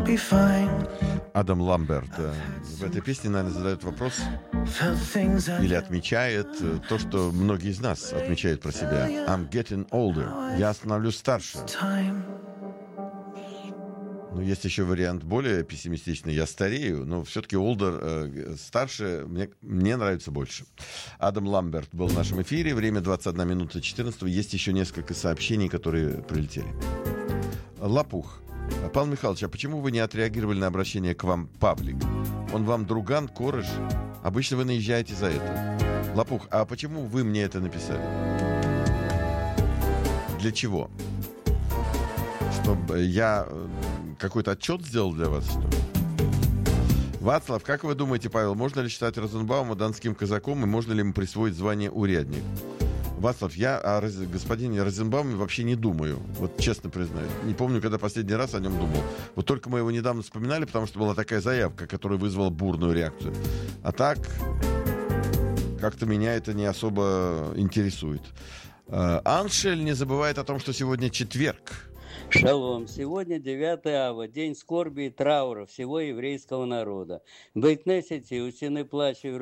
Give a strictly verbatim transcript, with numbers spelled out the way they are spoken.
be fine. Адам Ламберт э, в этой песне, наверное, задает вопрос Felt things I или отмечает э, то, что многие из нас отмечают про себя. I'm getting older. Я становлюсь старше. time. Но есть еще вариант более пессимистичный. Я старею, но все-таки older, э, старше, мне, мне нравится больше. Адам Ламберт был в нашем эфире. Время двадцать одна минута четырнадцать. Есть еще несколько сообщений, которые прилетели. Лопух. Павел Михайлович, а почему вы не отреагировали на обращение к вам Павлик? Он вам друган, кореш? Обычно вы наезжаете за это. Лопух, а почему вы мне это написали? Для чего? Чтобы я э, какой-то отчет сделал для вас, что ли? Вацлав, как вы думаете, Павел, можно ли считать Розенбаума донским казаком и можно ли ему присвоить звание урядник? Вацлав, я о Роз... господине Розенбауме вообще не думаю. Вот честно признаюсь. Не помню, когда последний раз о нем думал. Вот только мы его недавно вспоминали, потому что была такая заявка, которая вызвала бурную реакцию. А так, как-то меня это не особо интересует. Э, Аншель не забывает о том, что сегодня четверг. Шалом. Сегодня девятое ава, день скорби и траура всего еврейского народа. В Бейт-Кнесете у стены плача